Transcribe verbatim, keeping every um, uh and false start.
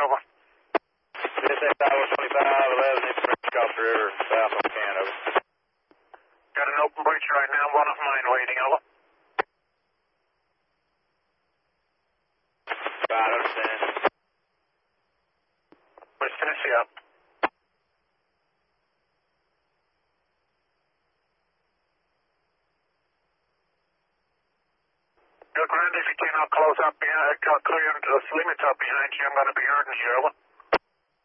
over. This is Iowa twenty-five eleven, it's across the river, south of Can, over. Got an open breach right now, one of mine waiting, over. Five, understand. West Tennessee up. Look, Randy, if you cannot close up behind, clear the limits up behind you, I'm going to be hurting you, over.